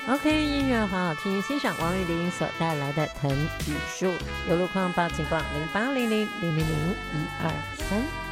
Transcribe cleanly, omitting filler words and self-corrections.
OK， 音乐好好听，欣赏王玉林所带来的《藤与树》。有路况报警广0800000123。